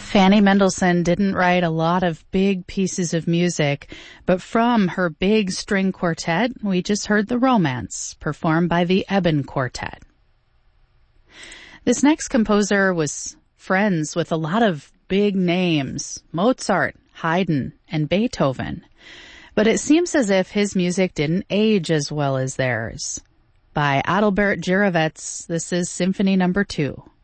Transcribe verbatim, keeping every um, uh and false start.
Fanny Mendelssohn didn't write a lot of big pieces of music, but from her big string quartet, we just heard The Romance, performed by the Eben Quartet. This next composer was friends with a lot of big names, Mozart, Haydn, and Beethoven. But it seems as if his music didn't age as well as theirs. By Adalbert Jirovec, this is Symphony Number Two.